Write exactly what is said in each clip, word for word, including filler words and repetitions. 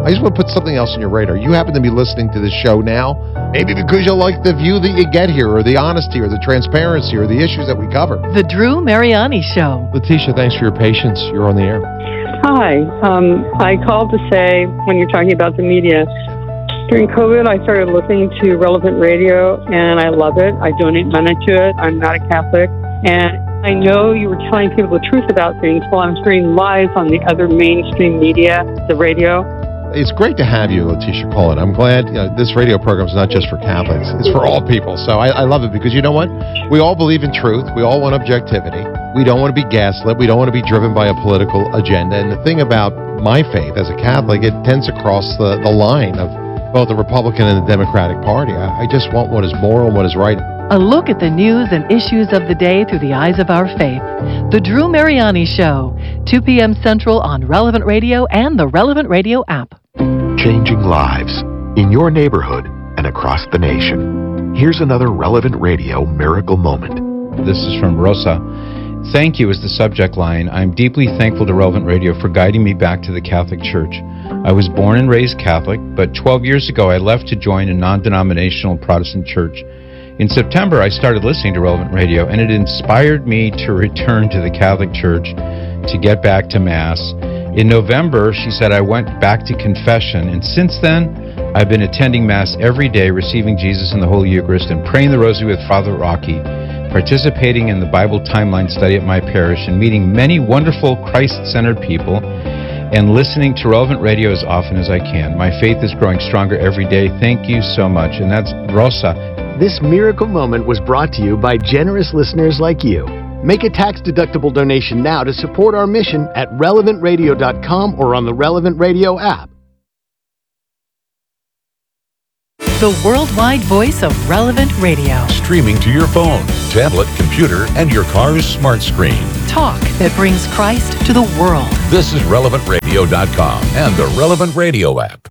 I just want to put something else on your radar. You happen to be listening to this show now, maybe because you like the view that you get here, or the honesty, or the transparency, or the issues that we cover. The Drew Mariani Show. Letitia, thanks for your patience. You're on the air. Hi. Um, I called to say, when you're talking about the media, during COVID, I started listening to Relevant Radio, and I love it. I donate money to it. I'm not a Catholic. And I know you were telling people the truth about things while I'm hearing lies on the other mainstream media, the radio. It's great to have you, Letitia, call in. I'm glad you know, this radio program is not just for Catholics. It's for all people. So I, I love it because you know what? We all believe in truth. We all want objectivity. We don't want to be gaslit. We don't want to be driven by a political agenda. And the thing about my faith as a Catholic, it tends to cross the, the line of both the Republican and the Democratic Party. I, I just want what is moral and what is right. A look at the news and issues of the day through the eyes of our faith. The Drew Mariani Show, two p.m. Central on Relevant Radio and the Relevant Radio app. Changing lives in your neighborhood and across the nation. Here's another Relevant Radio miracle moment. This is from Rosa. Thank you is the subject line. I'm deeply thankful to Relevant Radio for guiding me back to the Catholic Church. I was born and raised Catholic, but twelve years ago I left to join a non-denominational Protestant church. In September, I started listening to Relevant Radio, and it inspired me to return to the Catholic Church to get back to Mass. In November, she said, I went back to confession, and since then, I've been attending Mass every day, receiving Jesus in the Holy Eucharist, and praying the Rosary with Father Rocky, participating in the Bible Timeline study at my parish, and meeting many wonderful Christ-centered people, and listening to Relevant Radio as often as I can. My faith is growing stronger every day. Thank you so much. And that's Rosa. This miracle moment was brought to you by generous listeners like you. Make a tax-deductible donation now to support our mission at relevant radio dot com or on the Relevant Radio app. The worldwide voice of Relevant Radio. Streaming to your phone, tablet, computer, and your car's smart screen. Talk that brings Christ to the world. This is relevant radio dot com and the Relevant Radio app.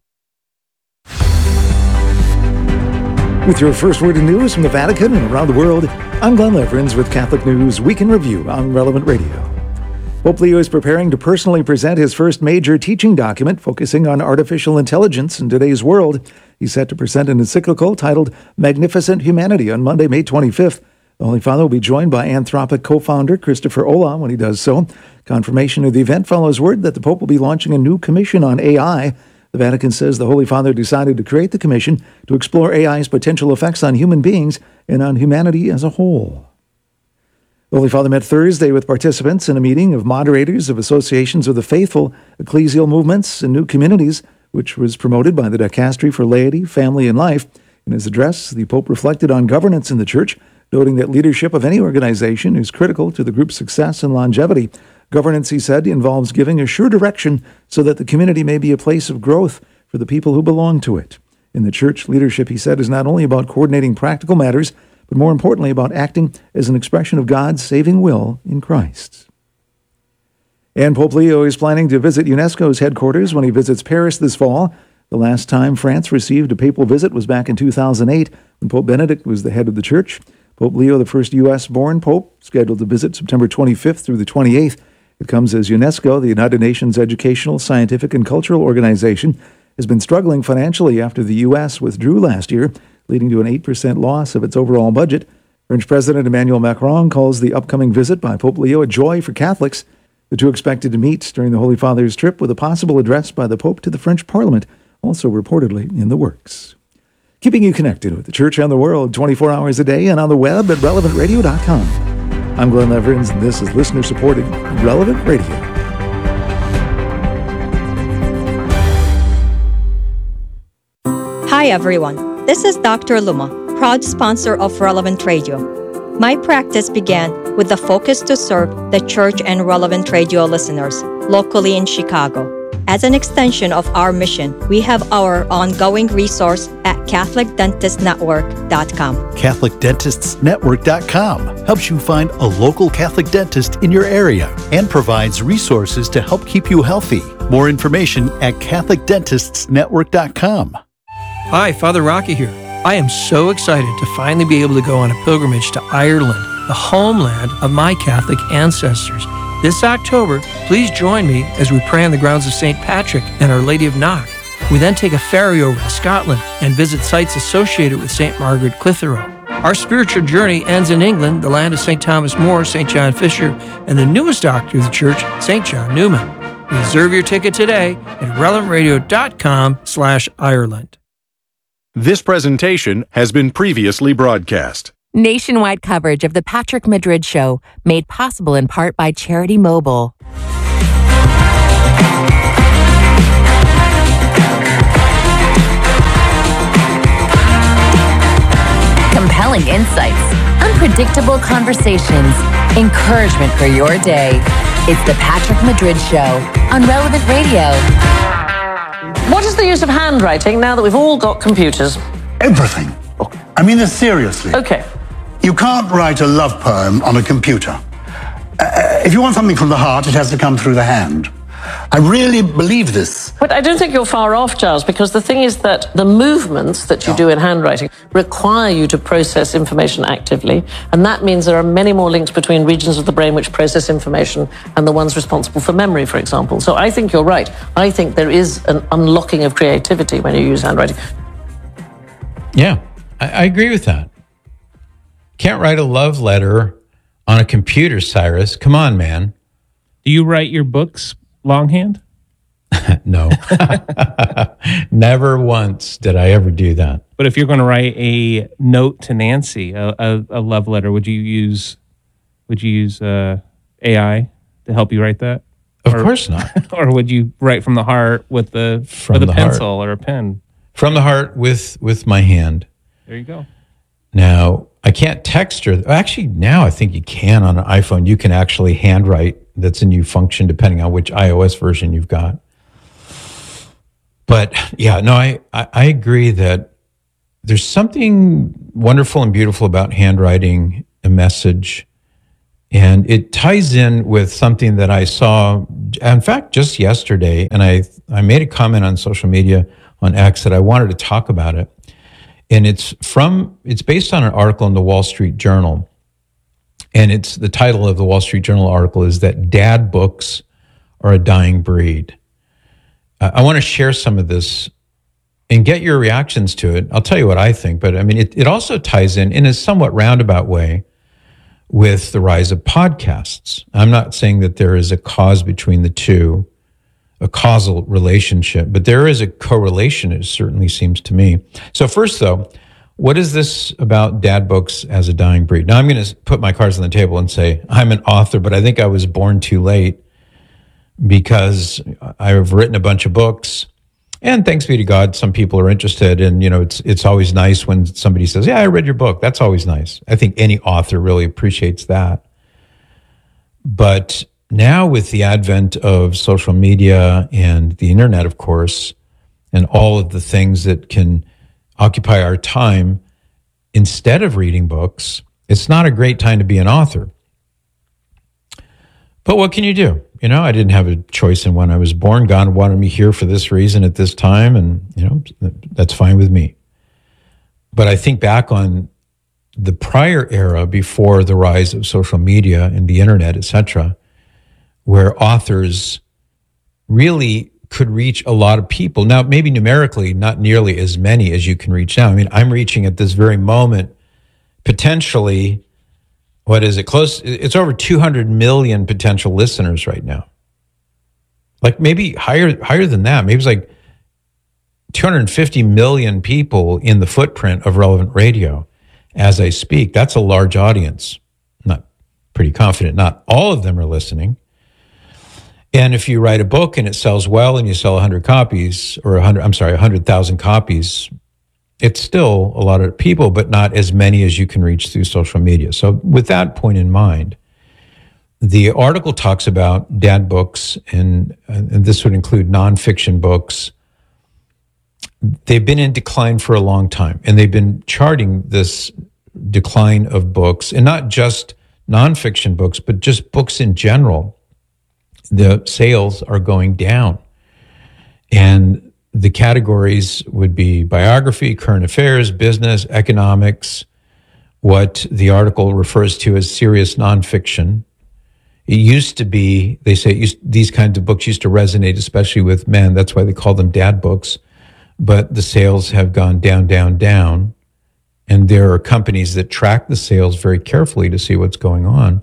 With your first word in news from the Vatican and around the world, I'm Glenn Leverins with Catholic News Week in Review on Relevant Radio. Pope Leo is preparing to personally present his first major teaching document focusing on artificial intelligence in today's world. He's set to present an encyclical titled Magnificent Humanity on Monday, May twenty-fifth. The Holy Father will be joined by Anthropic co-founder Christopher Olah when he does so. Confirmation of the event follows word that the Pope will be launching a new commission on A I. The Vatican says the Holy Father decided to create the commission to explore A I's potential effects on human beings and on humanity as a whole. The Holy Father met Thursday with participants in a meeting of moderators of associations of the faithful, ecclesial movements, and new communities, which was promoted by the Dicastery for Laity, Family, and Life. In his address, the Pope reflected on governance in the Church, noting that leadership of any organization is critical to the group's success and longevity. Governance, he said, involves giving a sure direction so that the community may be a place of growth for the people who belong to it. In the Church, leadership, he said, is not only about coordinating practical matters, but more importantly about acting as an expression of God's saving will in Christ. And Pope Leo is planning to visit UNESCO's headquarters when he visits Paris this fall. The last time France received a papal visit was back in two thousand eight, when Pope Benedict was the head of the Church. Pope Leo, the first U S-born pope, scheduled to visit September twenty-fifth through the twenty-eighth. It comes as UNESCO, the United Nations Educational, Scientific, and Cultural Organization, has been struggling financially after the U S withdrew last year, leading to an eight percent loss of its overall budget. French President Emmanuel Macron calls the upcoming visit by Pope Leo a joy for Catholics. The two expected to meet during the Holy Father's trip with a possible address by the Pope to the French Parliament, also reportedly in the works. Keeping you connected with the Church and the world twenty-four hours a day and on the web at relevant radio dot com. I'm Glenn Leverins, and this is listener-supported Relevant Radio. Hi, everyone. This is Doctor Luma, proud sponsor of Relevant Radio. My practice began with the focus to serve the Church and Relevant Radio listeners locally in Chicago. As an extension of our mission, we have our ongoing resource at Catholic Dentist Network dot com. Catholic Dentists Network dot com helps you find a local Catholic dentist in your area and provides resources to help keep you healthy. More information at Catholic Dentists Network dot com. Hi, Father Rocky here. I am so excited to finally be able to go on a pilgrimage to Ireland, the homeland of my Catholic ancestors. This October, please join me as we pray on the grounds of Saint Patrick and Our Lady of Knock. We then take a ferry over to Scotland and visit sites associated with Saint Margaret Clitheroe. Our spiritual journey ends in England, the land of Saint Thomas More, Saint John Fisher, and the newest doctor of the church, Saint John Newman. Reserve your ticket today at relevant radio dot com slash Ireland. This presentation has been previously broadcast. Nationwide coverage of the Patrick Madrid Show, made possible in part by Charity Mobile. Compelling insights, unpredictable conversations, encouragement for your day. It's the Patrick Madrid Show on Relevant Radio. What is the use of handwriting now that we've all got computers? Everything. I mean this seriously. Okay. You can't write a love poem on a computer. Uh, if you want something from the heart, it has to come through the hand. I really believe this. But I don't think you're far off, Giles, because the thing is that the movements that you yeah. do in handwriting require you to process information actively, and that means there are many more links between regions of the brain which process information and the ones responsible for memory, for example. So I think you're right. I think there is an unlocking of creativity when you use handwriting. Yeah, I, I agree with that. Can't write a love letter on a computer, Cyrus. Come on, man. Do you write your books longhand? No. Never once did I ever do that. But if you're going to write a note to Nancy, a, a, a love letter, would you use would you use uh, A I to help you write that? Of or, course not. Or would you write from the heart with the from with a the pencil heart. or a pen? From the heart with with my hand. There you go. Now, I can't text her. Actually, now I think you can on an iPhone. You can actually handwrite. That's a new function depending on which iOS version you've got. But yeah, no, I, I, I agree that there's something wonderful and beautiful about handwriting a message. And it ties in with something that I saw, in fact, just yesterday. And I, I made a comment on social media on X that I wanted to talk about it. And it's from, it's based on an article in the Wall Street Journal. And it's the title of the Wall Street Journal article is that dad books are a dying breed. Uh, I want to share some of this and get your reactions to it. I'll tell you what I think, but I mean, it, it also ties in in a somewhat roundabout way with the rise of podcasts. I'm not saying that there is a cause between the two, a causal relationship, but there is a correlation, it certainly seems to me. So first, though, what is this about dad books as a dying breed? Now, I'm going to put my cards on the table and say I'm an author, but I think I was born too late because I've written a bunch of books. And thanks be to God, some people are interested. And, you know, it's it's always nice when somebody says, yeah, I read your book. That's always nice. I think any author really appreciates that. But now with the advent of social media and the internet, of course, and all of the things that can occupy our time instead of reading books, it's not a great time to be an author. But what can you do? You know, I didn't have a choice in when I was born. God wanted me here for this reason at this time, and, you know, that's fine with me. But I think back on the prior era before the rise of social media and the internet, et cetera, where authors really could reach a lot of people. Now, maybe numerically, not nearly as many as you can reach now. I mean, I'm reaching at this very moment, potentially, what is it, close? It's over two hundred million potential listeners right now. Like maybe higher, higher than that. Maybe it's like two hundred fifty million people in the footprint of Relevant Radio as I speak. That's a large audience. I'm not pretty confident not all of them are listening. And if you write a book and it sells well and you sell one hundred copies, or one hundred, I'm sorry, one hundred thousand copies, it's still a lot of people, but not as many as you can reach through social media. So with that point in mind, the article talks about dad books, and, and this would include nonfiction books. They've been in decline for a long time, and they've been charting this decline of books, and not just nonfiction books, but just books in general. The sales are going down. And the categories would be biography, current affairs, business, economics, what the article refers to as serious nonfiction. It used to be, they say it used, these kinds of books used to resonate, especially with men. That's why they call them dad books. but the sales have gone down, down, down. And there are companies that track the sales very carefully to see what's going on.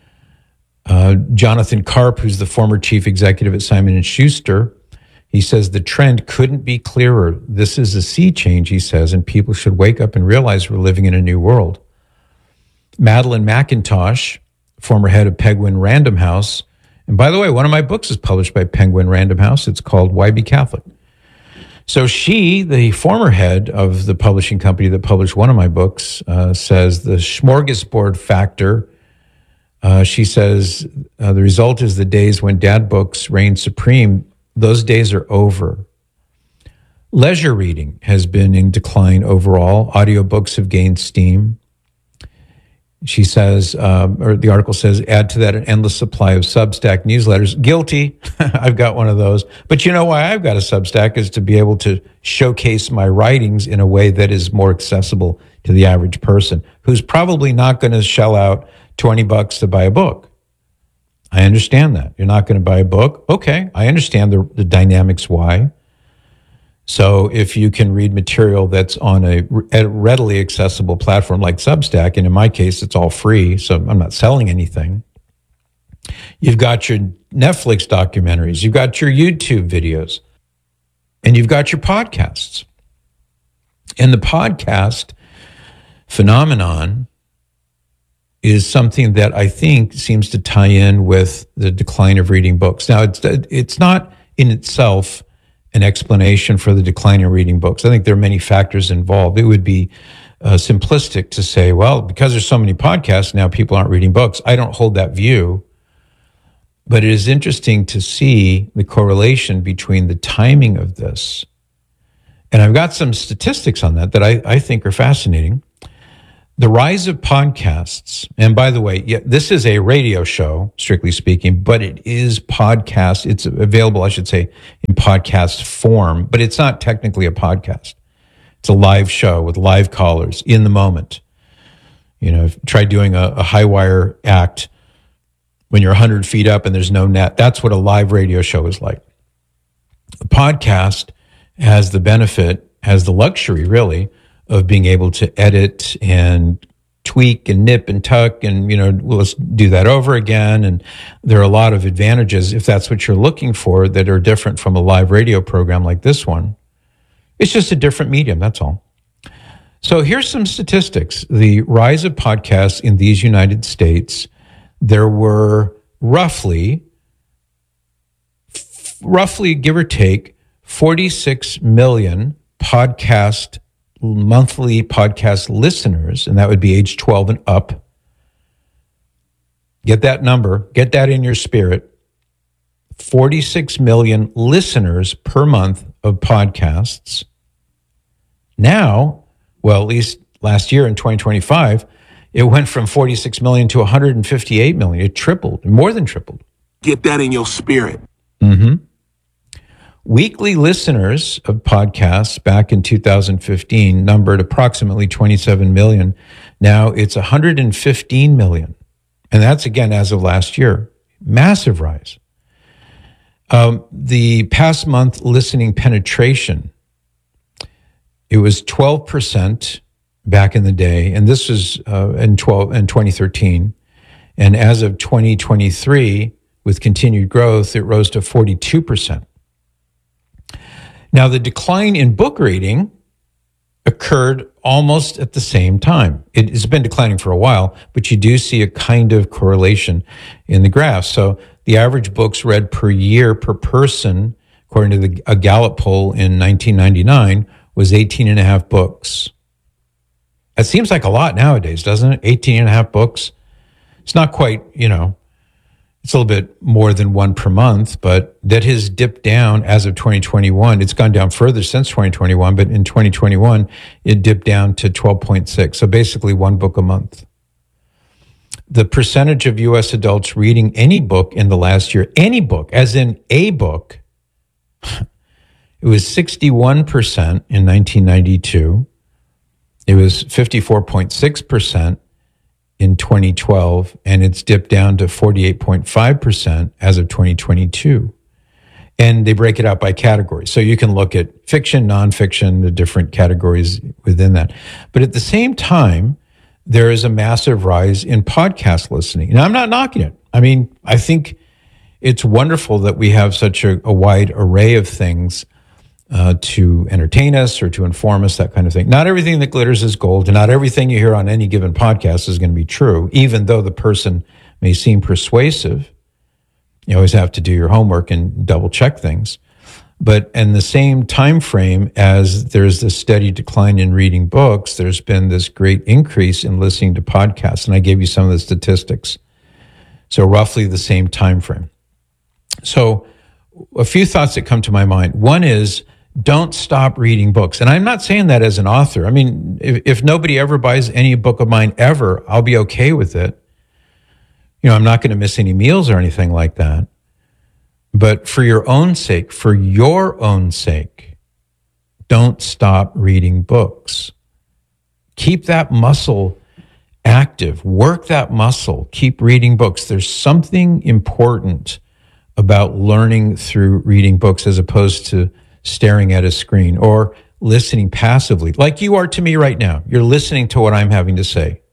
Uh, Jonathan Karp, who's the former chief executive at Simon and Schuster, he says the trend couldn't be clearer. This is a sea change, he says, and people should wake up and realize we're living in a new world. Madeline McIntosh, former head of Penguin Random House, and by the way, one of my books is published by Penguin Random House. It's called Why Be Catholic? So she, the former head of the publishing company that published one of my books, uh, says the smorgasbord factor. Uh, she says uh, the result is the days when dad books reign supreme. Those days are over. Leisure reading has been in decline overall. Audiobooks have gained steam. She says, um, or the article says, add to that an endless supply of Substack newsletters. Guilty. I've got one of those. But you know why I've got a Substack is to be able to showcase my writings in a way that is more accessible to the average person who's probably not going to shell out twenty bucks to buy a book. I understand that. You're not going to buy a book. Okay, I understand the, the dynamics why. So if you can read material that's on a, a readily accessible platform like Substack, and in my case, it's all free, so I'm not selling anything. You've got your Netflix documentaries, you've got your YouTube videos, and you've got your podcasts. And the podcast phenomenon is something that I think seems to tie in with the decline of reading books. Now, it's it's not in itself an explanation for the decline in reading books. I think there are many factors involved. It would be uh, simplistic to say, well, because there's so many podcasts, now people aren't reading books. I don't hold that view. But it is interesting to see the correlation between the timing of this. And I've got some statistics on that that I, I think are fascinating. The rise of podcasts, and by the way, yeah, this is a radio show, strictly speaking, but it is podcast. It's available, I should say, in podcast form, but it's not technically a podcast. It's a live show with live callers in the moment. You know, try doing a, a high wire act when you're one hundred feet up and there's no net. That's what a live radio show is like. The podcast has the benefit, has the luxury, really, of being able to edit and tweak and nip and tuck and, you know, let's do that over again. And there are a lot of advantages, if that's what you're looking for, that are different from a live radio program like this one. It's just a different medium, that's all. So here's some statistics. The rise of podcasts in these United States, there were roughly, roughly, give or take, forty-six million podcast monthly podcast listeners, and that would be age twelve and up. Get that number, get that in your spirit. forty-six million listeners per month of podcasts. Now, well, at least last year in twenty twenty-five, it went from forty-six million to one hundred fifty-eight million. It tripled, more than tripled. Get that in your spirit. Mm-hmm. Weekly listeners of podcasts back in two thousand fifteen numbered approximately twenty-seven million. Now it's one hundred fifteen million. And that's, again, as of last year. Massive rise. Um, the past month listening penetration, it was twelve percent back in the day. And this was uh, in, twelve, in twenty thirteen. And as of twenty twenty-three, with continued growth, it rose to forty-two percent. Now, the decline in book reading occurred almost at the same time. It has been declining for a while, but you do see a kind of correlation in the graph. So the average books read per year per person, according to the, a Gallup poll in nineteen ninety-nine, was eighteen and a half books. That seems like a lot nowadays, doesn't it? eighteen and a half books. It's not quite, you know, it's a little bit more than one per month, but that has dipped down as of twenty twenty-one. It's gone down further since twenty twenty-one, but in twenty twenty-one, it dipped down to twelve point six. So basically one book a month. The percentage of U S adults reading any book in the last year, any book, as in a book, it was sixty-one percent in nineteen ninety-two. It was fifty-four point six percent in twenty twelve, and it's dipped down to forty-eight point five percent as of twenty twenty-two. And they break it out by categories. So you can look at fiction, nonfiction, the different categories within that. But at the same time, there is a massive rise in podcast listening. And I'm not knocking it. I mean, I think it's wonderful that we have such a, a wide array of things uh, to entertain us or to inform us, that kind of thing. Not everything that glitters is gold, and not everything you hear on any given podcast is going to be true, even though the person may seem persuasive. You always have to do your homework and double check things. But in the same time frame as there's this steady decline in reading books, there's been this great increase in listening to podcasts. And I gave you some of the statistics. So roughly the same time frame. So a few thoughts that come to my mind. One is, don't stop reading books. And I'm not saying that as an author. I mean, if, if nobody ever buys any book of mine ever, I'll be okay with it. You know, I'm not going to miss any meals or anything like that. But for your own sake, for your own sake, don't stop reading books. Keep that muscle active. Work that muscle. Keep reading books. There's something important about learning through reading books as opposed to staring at a screen or listening passively, like you are to me right now. You're listening to what I'm having to say.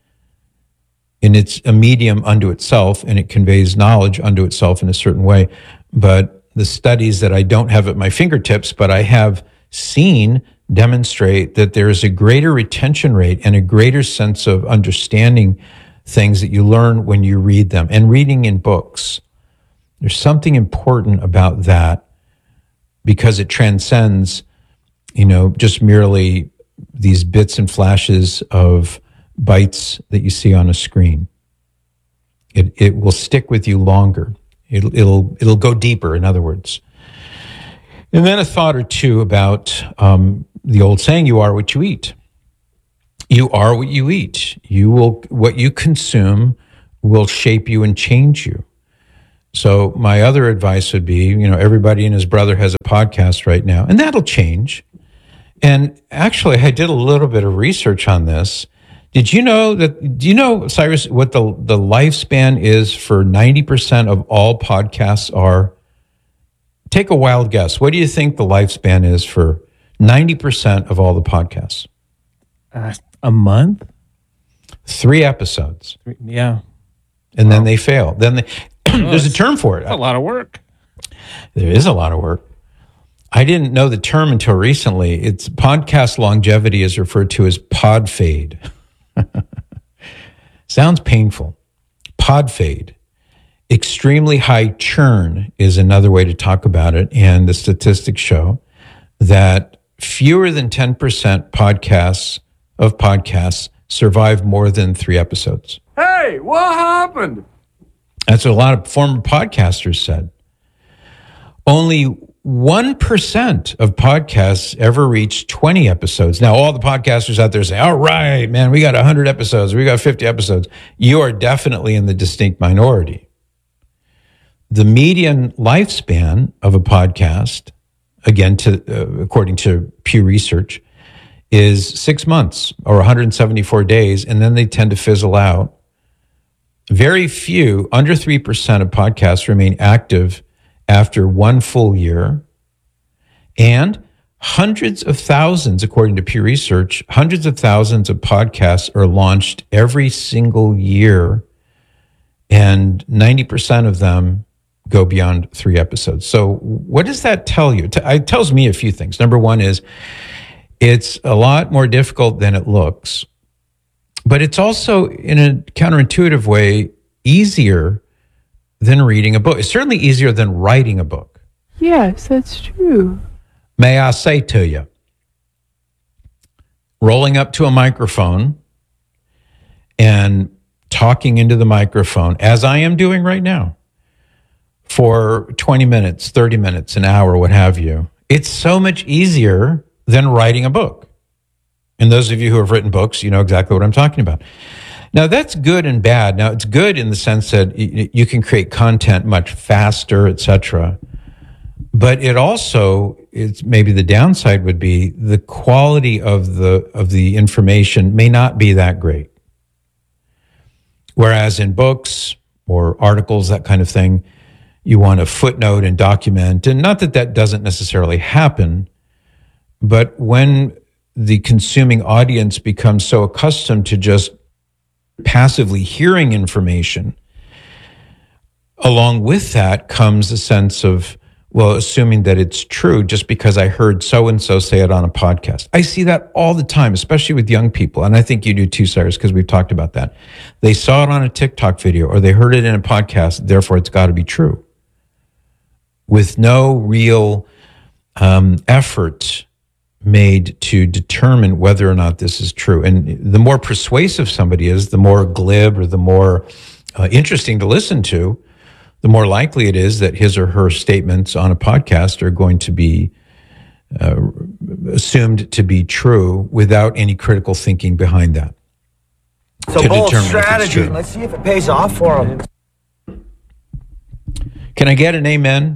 And it's a medium unto itself, and it conveys knowledge unto itself in a certain way. But the studies that I don't have at my fingertips, but I have seen, demonstrate that there is a greater retention rate and a greater sense of understanding things that you learn when you read them. And reading in books, there's something important about that because it transcends, you know, just merely these bits and flashes of bites that you see on a screen. It it will stick with you longer. It'll it'll it'll go deeper, in other words. And then a thought or two about um, the old saying: "You are what you eat." You are what you eat. You will what you consume will shape you and change you. So my other advice would be, you know, everybody and his brother has a podcast right now, and that'll change. And actually, I did a little bit of research on this. Did you know that, do you know, Cyrus, what the, the lifespan is for ninety percent of all podcasts are? Take a wild guess. What do you think the lifespan is for ninety percent of all the podcasts? Uh, a month? Three episodes. Yeah. And wow. then they fail. Then they, there's a term for it. That's a lot of work. There is a lot of work. I didn't know the term until recently. It's podcast longevity is referred to as pod fade. Sounds painful. Pod fade. Extremely high churn is another way to talk about it. And the statistics show that fewer than ten percent podcasts of podcasts survive more than three episodes. Hey, what happened? That's what a lot of former podcasters said. Only one percent of podcasts ever reach twenty episodes. Now, all the podcasters out there say, all right, man, we got one hundred episodes. We got fifty episodes. You are definitely in the distinct minority. The median lifespan of a podcast, again, to, uh, according to Pew Research, is six months or one hundred seventy-four days, and then they tend to fizzle out. Very few, under three percent of podcasts remain active after one full year. And hundreds of thousands, according to Pew Research, hundreds of thousands of podcasts are launched every single year. And ninety percent of them go beyond three episodes. So what does that tell you? It tells me a few things. Number one is it's a lot more difficult than it looks. But it's also, in a counterintuitive way, easier than reading a book. It's certainly easier than writing a book. Yes, that's true. May I say to you, rolling up to a microphone and talking into the microphone, as I am doing right now, for twenty minutes, thirty minutes, an hour, what have you, it's so much easier than writing a book. And those of you who have written books, you know exactly what I'm talking about. Now, that's good and bad. Now, it's good in the sense that you can create content much faster, et cetera. But it also, it's maybe the downside would be the quality of the of the information may not be that great. Whereas in books or articles, that kind of thing, you want to footnote and document. And not that that doesn't necessarily happen, but when the consuming audience becomes so accustomed to just passively hearing information, along with that comes a sense of, well, assuming that it's true just because I heard so-and-so say it on a podcast. I see that all the time, especially with young people. And I think you do too, Cyrus, because we've talked about that. They saw it on a TikTok video or they heard it in a podcast, therefore it's got to be true. With no real um, effort made to determine whether or not this is true. And the more persuasive somebody is, the more glib or the more uh, interesting to listen to, the more likely it is that his or her statements on a podcast are going to be uh, assumed to be true without any critical thinking behind that. So bold strategy. Let's see if it pays off for them. Can I get an amen?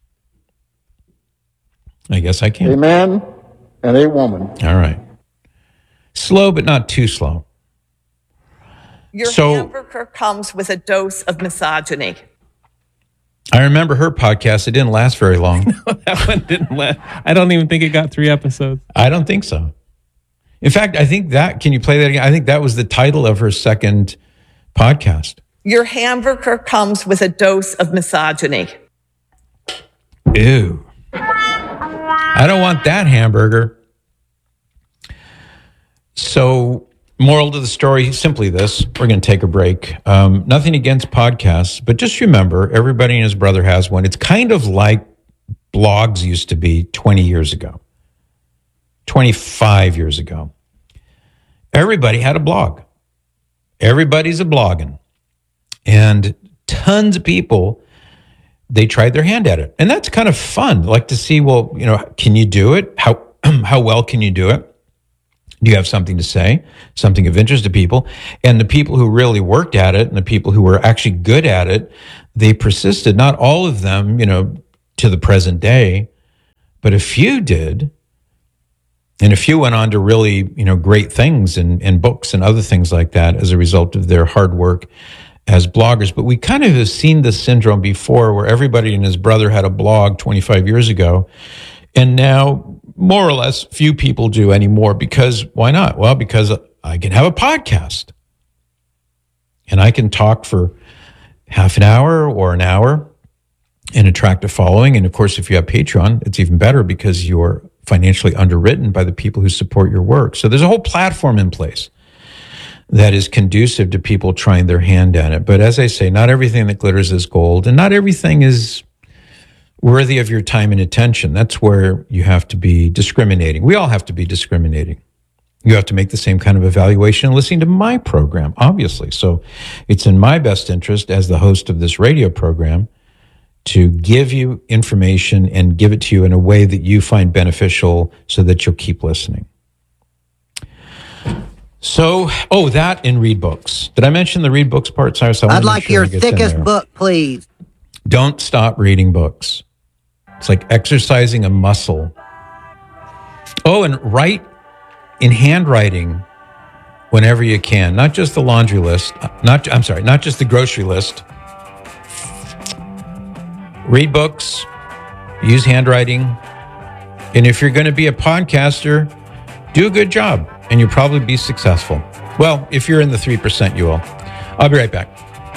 I guess I can. Amen and a woman. All right. Slow, but not too slow. Your so, hamburger comes with a dose of misogyny. I remember her podcast. It didn't last very long. No, that one didn't last. I don't even think it got three episodes. I don't think so. In fact, I think that, can you play that again? I think that was the title of her second podcast. Your hamburger comes with a dose of misogyny. Ew. I don't want that hamburger. So, moral to the story, simply this. We're going to take a break. Um, nothing against podcasts, but just remember, everybody and his brother has one. It's kind of like blogs used to be twenty years ago, twenty-five years ago. Everybody had a blog. Everybody's a blogging. And tons of people, they tried their hand at it. And that's kind of fun, like to see, well, you know, can you do it? How how well can you do it? Do you have something to say, something of interest to people? And the people who really worked at it and the people who were actually good at it, they persisted. Not all of them, you know, to the present day, but a few did. And a few went on to really, you know, great things and, and books and other things like that as a result of their hard work as bloggers. But we kind of have seen this syndrome before where everybody and his brother had a blog twenty-five years ago. And now, more or less, few people do anymore. Because why not? Well, because I can have a podcast. And I can talk for half an hour or an hour and attract a following. And of course, if you have Patreon, it's even better because you're financially underwritten by the people who support your work. So there's a whole platform in place that is conducive to people trying their hand at it. But as I say, not everything that glitters is gold, and not everything is worthy of your time and attention. That's where you have to be discriminating. We all have to be discriminating. You have to make the same kind of evaluation listening to my program, obviously. So it's in my best interest as the host of this radio program to give you information and give it to you in a way that you find beneficial so that you'll keep listening. So, oh, that and read books. Did I mention the read books part, Cyrus? I'd like sure your thickest book, please. Don't stop reading books. It's like exercising a muscle. Oh, and write in handwriting whenever you can. Not just the laundry list. Not, I'm sorry, not just the grocery list. Read books. Use handwriting. And if you're going to be a podcaster, do a good job, and you'll probably be successful. Well, if you're in the three percent, you will. I'll be right back.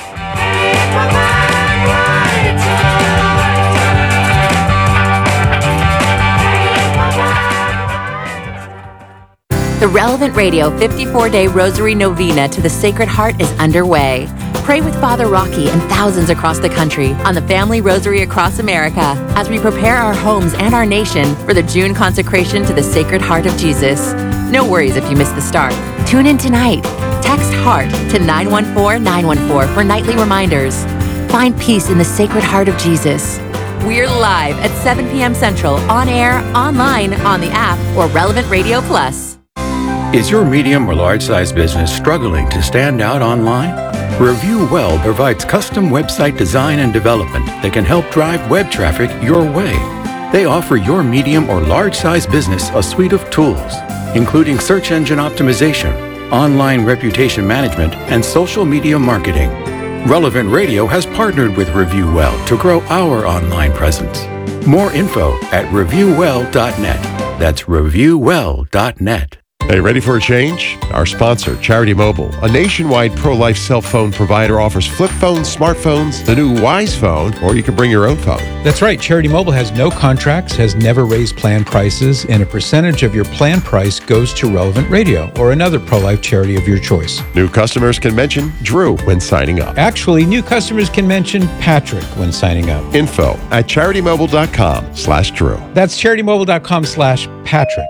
The Relevant Radio fifty-four day Rosary Novena to the Sacred Heart is underway. Pray with Father Rocky and thousands across the country on the Family Rosary across America as we prepare our homes and our nation for the June consecration to the Sacred Heart of Jesus. No worries if you miss the start. Tune in tonight. Text HEART to nine one four nine one four for nightly reminders. Find peace in the Sacred Heart of Jesus. We're live at seven p.m. Central, on air, online, on the app, or Relevant Radio Plus. Is your medium or large-size business struggling to stand out online? Review Well provides custom website design and development that can help drive web traffic your way. They offer your medium or large-size business a suite of tools, including search engine optimization, online reputation management, and social media marketing. Relevant Radio has partnered with Review Well to grow our online presence. More info at review well dot net. That's review well dot net. Hey, ready for a change? Our sponsor, Charity Mobile, a nationwide pro-life cell phone provider, offers flip phones, smartphones, the new Wise phone, or you can bring your own phone. That's right. Charity Mobile has no contracts, has never raised plan prices, and a percentage of your plan price goes to Relevant Radio or another pro-life charity of your choice. New customers can mention Drew when signing up. Actually, new customers can mention Patrick when signing up. Info at charitymobile.com slash Drew. That's charitymobile.com slash Patrick.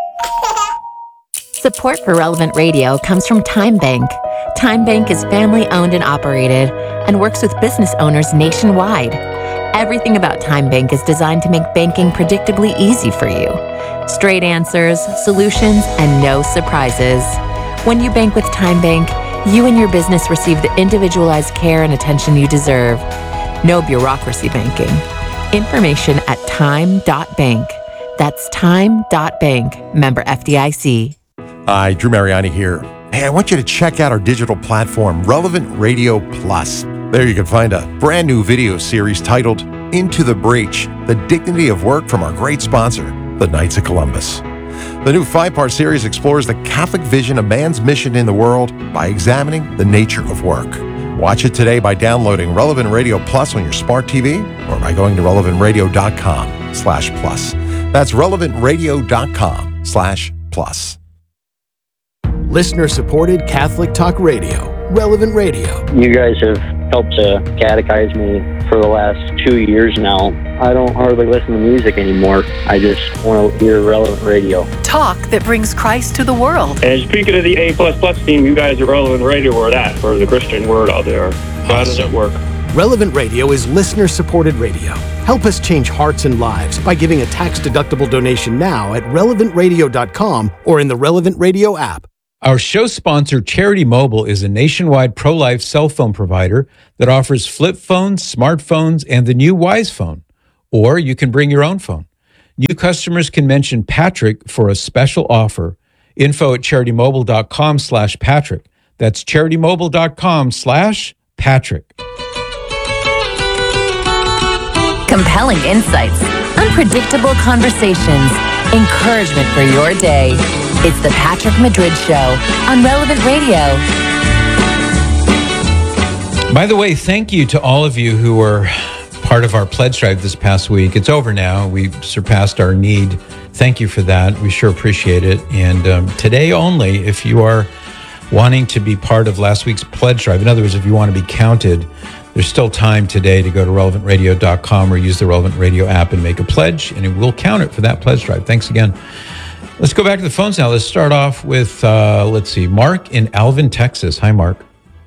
Support for Relevant Radio comes from Time Bank. Time Bank is family owned and operated and works with business owners nationwide. Everything about Time Bank is designed to make banking predictably easy for you. Straight answers, solutions, and no surprises. When you bank with Time Bank, you and your business receive the individualized care and attention you deserve. No bureaucracy banking. Information at time dot bank. That's time dot bank. Member F D I C. Hi, Drew Mariani here. Hey, I want you to check out our digital platform, Relevant Radio Plus. There you can find a brand new video series titled Into the Breach, The Dignity of Work from our great sponsor, the Knights of Columbus. The new five-part series explores the Catholic vision of man's mission in the world by examining the nature of work. Watch it today by downloading Relevant Radio Plus on your smart T V or by going to relevant radio dot com slash plus. That's relevant radio dot com slash plus. Listener-supported Catholic Talk Radio, Relevant Radio. You guys have helped to catechize me for the last two years now. I don't hardly listen to music anymore. I just want to hear Relevant Radio. Talk that brings Christ to the world. And speaking of the A plus plus team, you guys at Relevant Radio are that for the Christian word out there. How does it work? Relevant Radio is listener-supported radio. Help us change hearts and lives by giving a tax-deductible donation now at relevant radio dot com or in the Relevant Radio app. Our show sponsor, Charity Mobile, is a nationwide pro-life cell phone provider that offers flip phones, smartphones, and the new Wise phone. Or you can bring your own phone. New customers can mention Patrick for a special offer. Info at charitymobile.com slash Patrick. That's charitymobile.com slash Patrick. Compelling insights, unpredictable conversations, encouragement for your day. It's the Patrick Madrid Show on Relevant Radio. By the way, thank you to all of you who were part of our pledge drive this past week. It's over now. We've surpassed our need. Thank you for that. We sure appreciate it. And um, today only, if you are wanting to be part of last week's pledge drive, in other words, if you want to be counted, there's still time today to go to relevant radio dot com or use the Relevant Radio app and make a pledge, and it will count it for that pledge drive. Thanks again. Let's go back to the phones now. Let's start off with, uh, let's see, Mark in Alvin, Texas. Hi, Mark.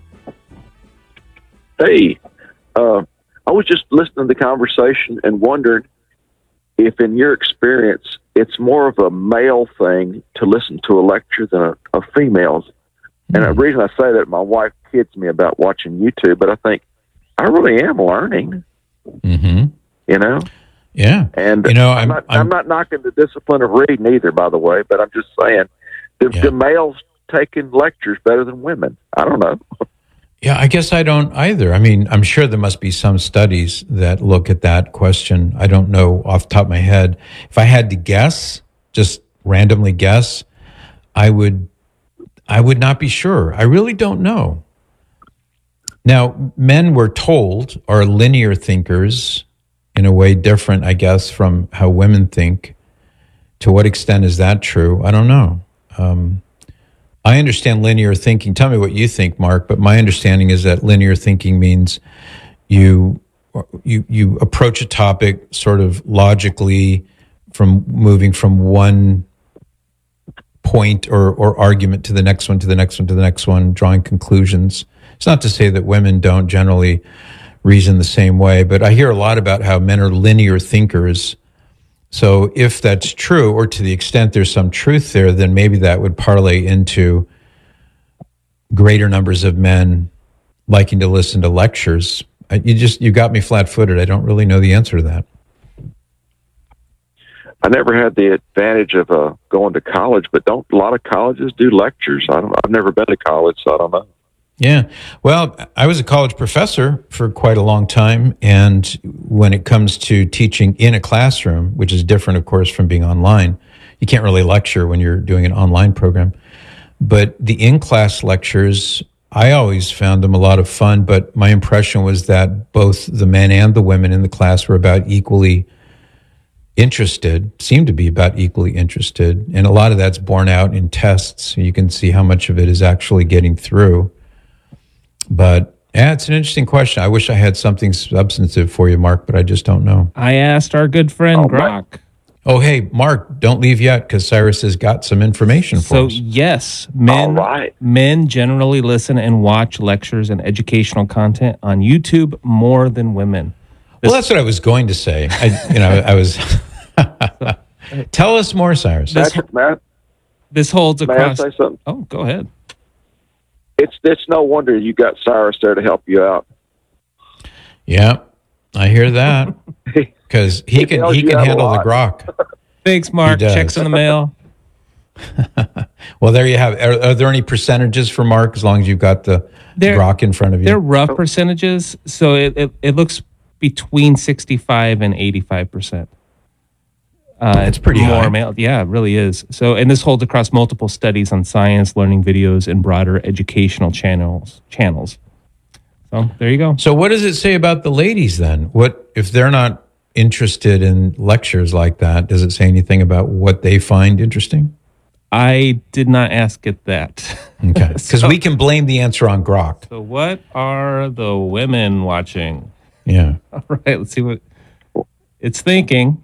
Hey, uh, I was just listening to the conversation and wondering if, in your experience, it's more of a male thing to listen to a lecture than a, a female's. Mm-hmm. And the reason I say that, my wife kids me about watching YouTube, but I think I really am learning. Mm-hmm. You know? Yeah. And you know, I'm, I'm, not, I'm, I'm not knocking the discipline of reading either, by the way, but I'm just saying, the, yeah. the males taking lectures better than women. I don't know. Yeah, I guess I don't either. I mean, I'm sure there must be some studies that look at that question. I don't know off the top of my head. If I had to guess, just randomly guess, I would, I would not be sure. I really don't know. Now, men, we're told, are linear thinkers, in a way different, I guess, from how women think. To what extent is that true? I don't know. Um, I understand linear thinking. Tell me what you think, Mark, but my understanding is that linear thinking means you you you approach a topic sort of logically, from moving from one point or, or argument to the next one, to the next one, to the next one, drawing conclusions. It's not to say that women don't generally reason the same way, but I hear a lot about how men are linear thinkers. So if that's true, or to the extent there's some truth there, then maybe that would parlay into greater numbers of men liking to listen to lectures. You just, you got me flat-footed. I don't really know the answer to that. I never had the advantage of uh, going to college, but don't a lot of colleges do lectures? I don't. I've never been to college, so I don't know. Yeah. Well, I was a college professor for quite a long time. And when it comes to teaching in a classroom, which is different, of course, from being online, you can't really lecture when you're doing an online program. But the in-class lectures, I always found them a lot of fun. But my impression was that both the men and the women in the class were about equally interested, seemed to be about equally interested. And a lot of that's borne out in tests. You can see how much of it is actually getting through. But yeah, it's an interesting question. I wish I had something substantive for you, Mark, but I just don't know. I asked our good friend Grok. Oh, hey, Mark, don't leave yet because Cyrus has got some information for So us. yes, men men generally listen and watch lectures and educational content on YouTube more than women. Well, that's what I was going to say. I, you know, I was. Tell us more, Cyrus. This, Matt, this holds may I across. say something? Oh, go ahead. It's it's no wonder you got Cyrus there to help you out. Yeah, I hear that because he He can tells he you can that a handle the lot. grok. Thanks, Mark. He does. Checks in the mail. Well, there you have. Are, are there any percentages for Mark? As long as you've got the They're- grok in front of you. They're rough percentages, so it, it, it looks between sixty-five and eighty-five percent. Uh, It's pretty more high. male. Yeah, it really is. So, and this holds across multiple studies on science, learning videos, and broader educational channels. Channels. So there you go. So what does it say about the ladies then? What if they're not interested in lectures like that? Does it say anything about what they find interesting? I did not ask it that. Okay, because we can blame the answer on grok. So, what are the women watching? Yeah. All right, let's see what it's thinking.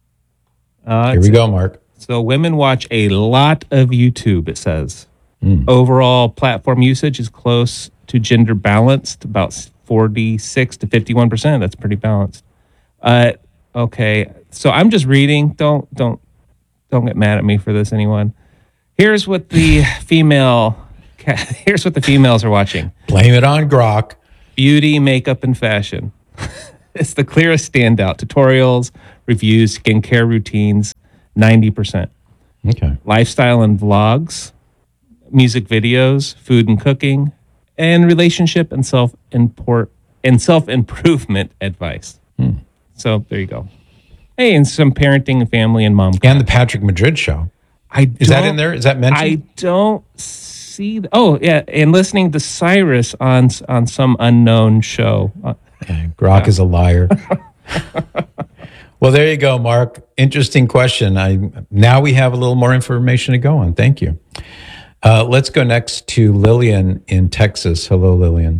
Uh, Here we go, Mark. So women watch a lot of YouTube, it says. Mm. Overall platform usage is close to gender balanced, about forty-six to fifty-one percent. That's pretty balanced. Uh, okay, so I'm just reading. Don't don't don't get mad at me for this, anyone. Here's what the female here's what the females are watching. Blame it on grok. Beauty, makeup, and fashion. It's the clearest standout. Tutorials, reviews, skincare routines, ninety percent. Okay. Lifestyle and vlogs, music videos, food and cooking, and relationship and self import and self improvement advice. Hmm. So there you go. Hey, and some parenting and family and mom. And the Patrick Madrid show. I Is that don't- in there? Is that mentioned? I don't see. Th- oh yeah, and listening to Cyrus on s- on some unknown show. Uh, Okay, grok is a liar. Well, there you go, Mark. Interesting question. I now we have a little more information to go on. Thank you. Uh, let's go next to Lillian in Texas. Hello, Lillian.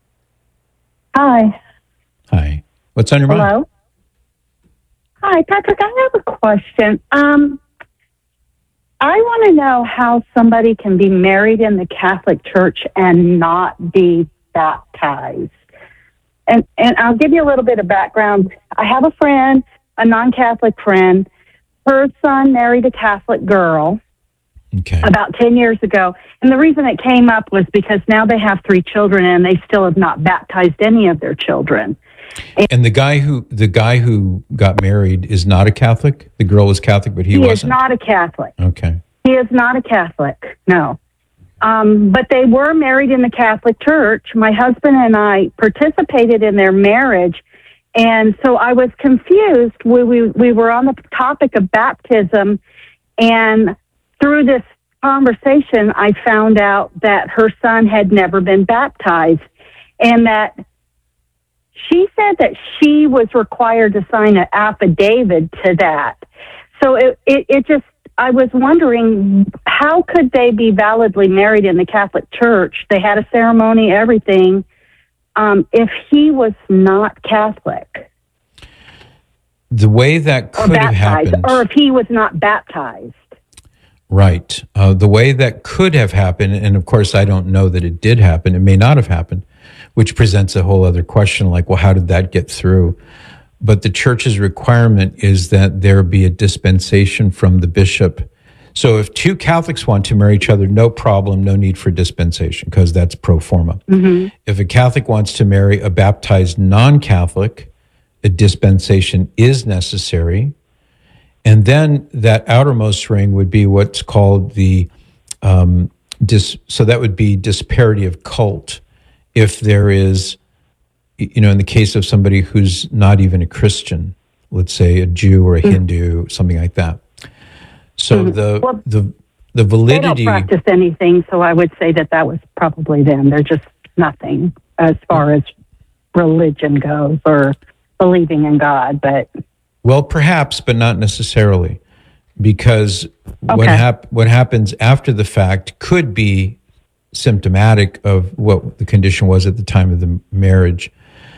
Hi. Hi. What's on your mind? Hello. Hi, Patrick. I have a question. Um, I want to know how somebody can be married in the Catholic Church and not be baptized. And and I'll give you a little bit of background. I have a friend, a non-Catholic friend. Her son married a Catholic girl okay. about ten years ago. And the reason it came up was because now they have three children and they still have not baptized any of their children. And the guy who the guy who got married is not a Catholic. The girl was Catholic, but he, He is wasn't. not a Catholic. Okay. He is not a Catholic, no. Um, but they were married in the Catholic Church. My husband and I participated in their marriage. And so I was confused. We, we, we were on the topic of baptism. And through this conversation, I found out that her son had never been baptized. And that she said that she was required to sign an affidavit to that. So it, it, it just, I was wondering, how could they be validly married in the Catholic Church? They had a ceremony, everything, um, if he was not Catholic. The way that Or could have baptized, happened. or if he was not baptized. Right. Uh, the way that could have happened, and of course, I don't know that it did happen. It may not have happened, which presents a whole other question like, well, how did that get through? But the church's requirement is that there be a dispensation from the bishop. So if two Catholics want to marry each other, no problem, no need for dispensation, because that's pro forma. Mm-hmm. If a Catholic wants to marry a baptized non-Catholic, a dispensation is necessary. And then that outermost ring would be what's called the um, dis, so that would be disparity of cult. If there is, you know, in the case of somebody who's not even a Christian, let's say a Jew or a mm-hmm. Hindu, something like that. So mm-hmm. the well, the the validity. They don't practice anything, so I would say that that was probably them. They're just nothing as far as religion goes or believing in God, but well, perhaps, but not necessarily, because okay. what hap- what happens after the fact could be symptomatic of what the condition was at the time of the marriage,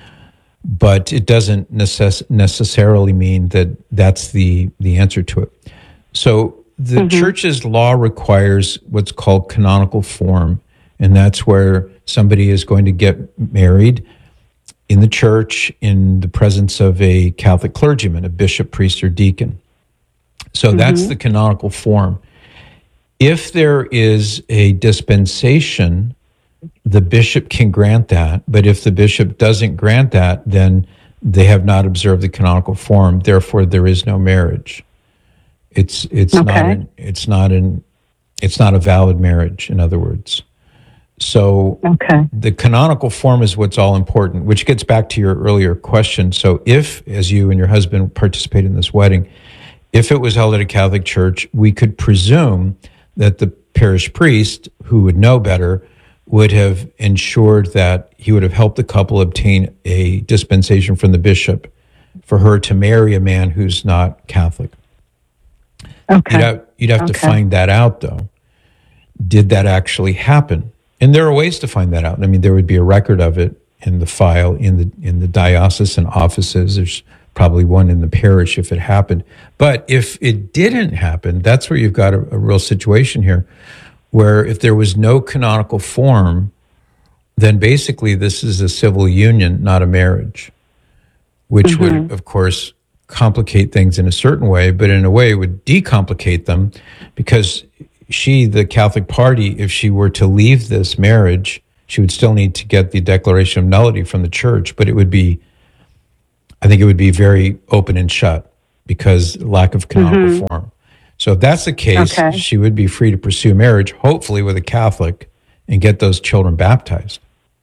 but it doesn't necess- necessarily mean that that's the the answer to it. So the mm-hmm. church's law requires what's called canonical form, and that's where somebody is going to get married in the church in the presence of a Catholic clergyman, a bishop, priest, or deacon. So mm-hmm. that's the canonical form. If there is a dispensation, the bishop can grant that, but if the bishop doesn't grant that, then they have not observed the canonical form, therefore there is no marriage. It's it's okay. not an, it's not an it's not a valid marriage, in other words. So okay. the canonical form is what's all important, which gets back to your earlier question. So if, as you and your husband participate in this wedding, if it was held at a Catholic church, we could presume that the parish priest, who would know better, would have ensured that he would have helped the couple obtain a dispensation from the bishop for her to marry a man who's not Catholic. Okay. You'd have, you'd have okay. to find that out, though. Did that actually happen? And there are ways to find that out. I mean, there would be a record of it in the file in the in the diocesan offices. There's probably one in the parish if it happened. But if it didn't happen, that's where you've got a, a real situation here, where if there was no canonical form, then basically this is a civil union, not a marriage, which mm-hmm. would, of course, complicate things in a certain way, but in a way it would decomplicate them, because she, the Catholic party, if she were to leave this marriage, she would still need to get the declaration of nullity from the church, but it would be, I think it would be very open and shut because lack of canonical mm-hmm. form. So if that's the case, okay. she would be free to pursue marriage, hopefully with a Catholic, and get those children baptized.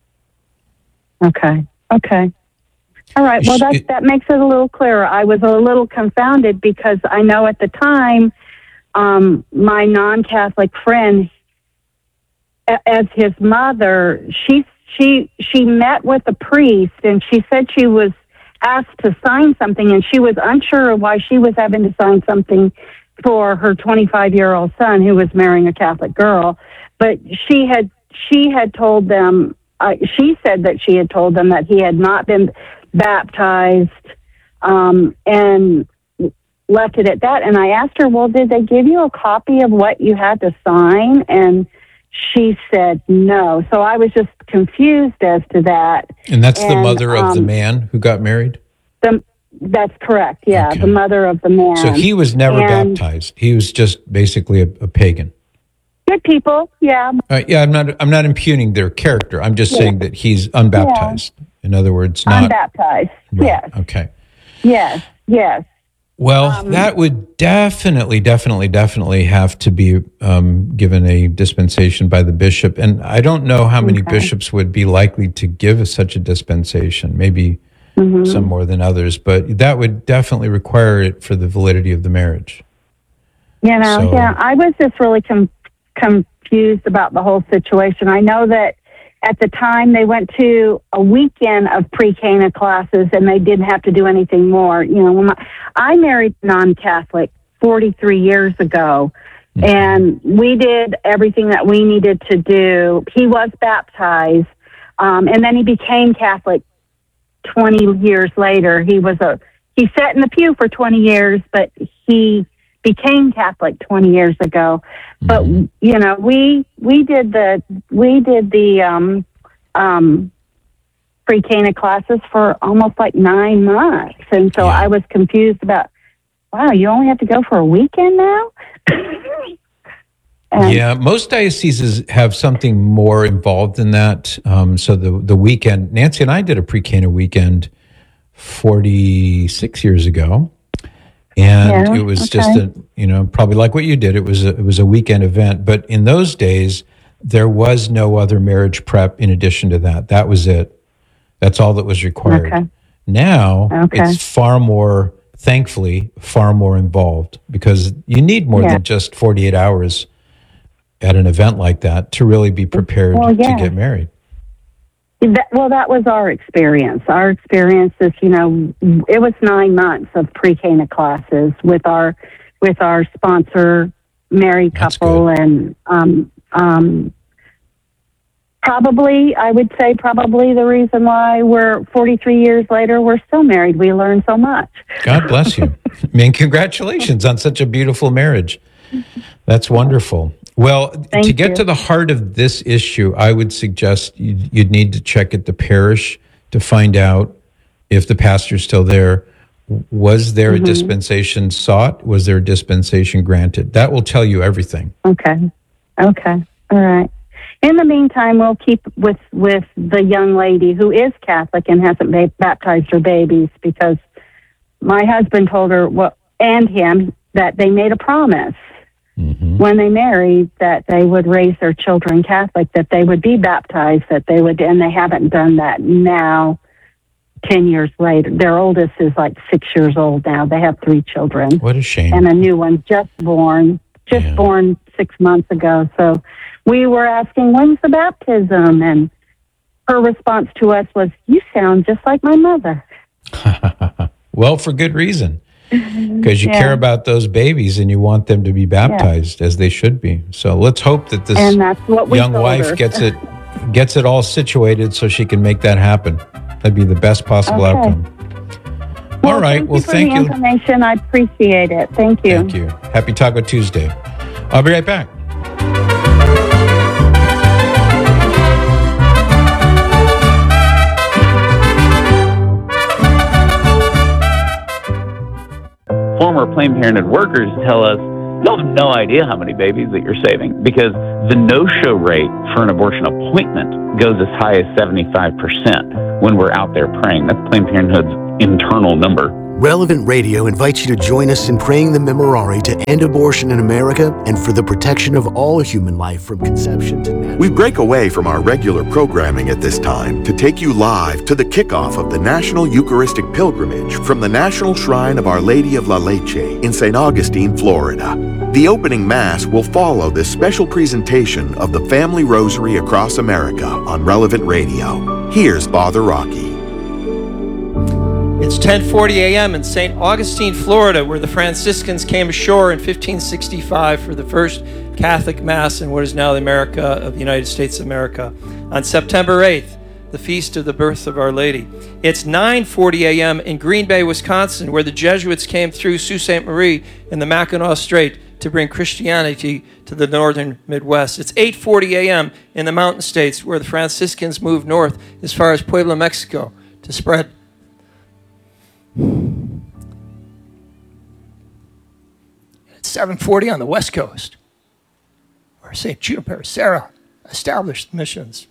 Okay. Okay. All right. Well, that that makes it a little clearer. I was a little confounded because I know at the time, um, my non-Catholic friend, as his mother, she she she met with a priest, and she said she was asked to sign something, and she was unsure of why she was having to sign something for her twenty-five-year-old son who was marrying a Catholic girl. But she had she had told them, uh, she said that she had told them that he had not been baptized, um, and left it at that. And I asked her, well, did they give you a copy of what you had to sign? And she said no. So I was just confused as to that. And that's and, the mother of um, the man who got married? The, that's correct, yeah, okay. the mother of the man. So he was never and baptized. He was just basically a, a pagan. Good people, yeah. Uh, yeah, I'm not I'm not impugning their character. I'm just yeah. saying that he's unbaptized. Yeah. In other words, not... Unbaptized, right. yes. Okay. Yes, yes. Well, um, that would definitely, definitely, definitely have to be um, given a dispensation by the bishop. And I don't know how many okay. bishops would be likely to give such a dispensation, maybe mm-hmm. some more than others, but that would definitely require it for the validity of the marriage. You know, so, yeah, I was just really com- confused about the whole situation. I know that at the time they went to a weekend of pre-Cana classes and they didn't have to do anything more. You know, when my, I married non-Catholic forty-three years ago, mm-hmm. and we did everything that we needed to do. He was baptized, um, and then he became Catholic twenty years later. He was a he sat in the pew for twenty years, but he became Catholic twenty years ago. But you know, we we did the we did the um, um, pre-Cana classes for almost like nine months, and so yeah. I was confused about, wow, you only have to go for a weekend now. and, yeah, most dioceses have something more involved in that. Um, so the the weekend, Nancy and I did a pre-Cana weekend forty-six years ago. And yeah, it was okay. just a, you know, probably like what you did. It was a, it was a weekend event, but in those days, There was no other marriage prep in addition to that. That was it. That's all that was required. Okay. Now, Okay. it's far more, thankfully, far more involved because you need more Yeah. than just forty-eight hours at an event like that to really be prepared Well, yeah. to get married. That, well, that was our experience. Our experience is, you know, it was nine months of pre-Cana classes with our with our sponsor married couple, and um, um, probably, I would say, probably the reason why we're forty-three years later we're still married. We learned so much. God bless you. I mean, congratulations on such a beautiful marriage. That's wonderful. Well, Thank to get you. to the heart of this issue, I would suggest you'd, you'd need to check at the parish to find out if the pastor's still there. Was there Mhm. a dispensation sought? Was there a dispensation granted? That will tell you everything. Okay. Okay. All right. In the meantime, we'll keep with with the young lady who is Catholic and hasn't ba- baptized her babies because my husband told her what and him that they made a promise when they married that they would raise their children Catholic, that they would be baptized, that they would, and they haven't done that now. Ten years later, their oldest is like six years old now. They have three children. What a shame. And a new one just born, just born six months ago. So we were asking, when's the baptism? And her response to us was, you sound just like my mother. Well, for good reason. Because you Yeah. care about those babies and you want them to be baptized as they should be. So let's hope that this And that's what we young told wife her. gets it gets it all situated so she can make that happen. That'd be the best possible Okay. outcome. All right. Thank Well, you for thank the you. information. I appreciate it. Thank you. Thank you. Happy Taco Tuesday. I'll be right back. Former Planned Parenthood workers tell us, you'll have no idea how many babies that you're saving because the no-show rate for an abortion appointment goes as high as seventy-five percent when we're out there praying. That's Planned Parenthood's internal number. Relevant Radio invites you to join us in praying the Memorare to end abortion in America and for the protection of all human life from conception to natural. We break away from our regular programming at this time to take you live to the kickoff of the National Eucharistic Pilgrimage from the National Shrine of Our Lady of La Leche in Saint Augustine, Florida. The opening Mass will follow this special presentation of the Family Rosary Across America on Relevant Radio. Here's Father Rocky. It's ten forty a.m. in Saint Augustine, Florida, where the Franciscans came ashore in fifteen sixty-five for the first Catholic Mass in what is now the America of the United States of America. On September eighth, the feast of the birth of Our Lady. It's nine forty a.m. in Green Bay, Wisconsin, where the Jesuits came through Sault Ste. Marie in the Mackinac Strait to bring Christianity to the northern Midwest. It's eight forty a.m. in the Mountain States, where the Franciscans moved north as far as Puebla, Mexico, to spread It's seven forty on the West Coast, where Saint Juniper Serra established missions.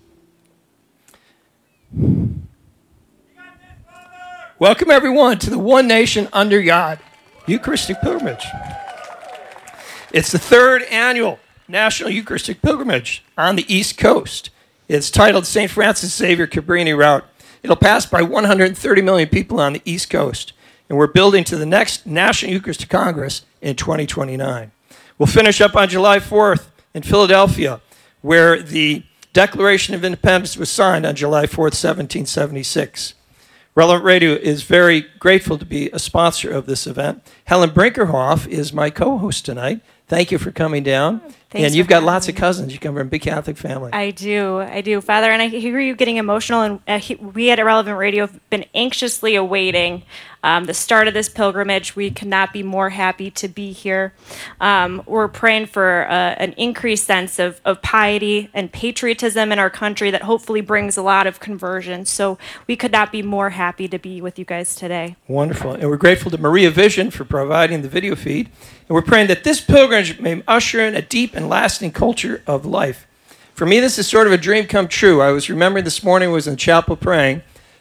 Welcome, everyone, to the One Nation Under God Eucharistic Pilgrimage. It's the third annual National Eucharistic Pilgrimage on the East Coast. It's titled Saint Francis Xavier Cabrini Route. It'll pass by one hundred thirty million people on the East Coast, and we're building to the next National Eucharistic Congress in twenty twenty-nine. We'll finish up on July fourth in Philadelphia, where the Declaration of Independence was signed on July fourth, seventeen seventy-six. Relevant Radio is very grateful to be a sponsor of this event. Helen Brinkerhoff is my co-host tonight. Thank you for coming down. Thanks and you've for got having lots of me. cousins. You come from a big Catholic family. I do, I do, Father, and I hear you getting emotional. And uh, he, we at Relevant Radio have been anxiously awaiting um, the start of this pilgrimage. We could not be more happy to be here. Um, we're praying for uh, an increased sense of, of piety and patriotism in our country that hopefully brings a lot of conversion. So we could not be more happy to be with you guys today. Wonderful. And we're grateful to Maria Vision for providing the video feed. And we're praying that this pilgrimage may usher in a deep and lasting culture of life. For me, this is sort of a dream come true. I was remembering this morning, I was in the chapel praying,